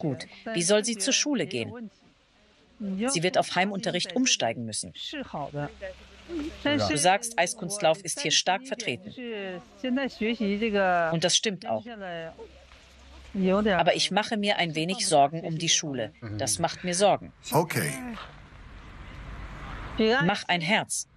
Gut, wie soll sie zur Schule gehen? Sie wird auf Heimunterricht umsteigen müssen. Du sagst, Eiskunstlauf ist hier stark vertreten. Und das stimmt auch. Aber ich mache mir ein wenig Sorgen um die Schule. Das macht mir Sorgen. Okay. Mach ein Herz.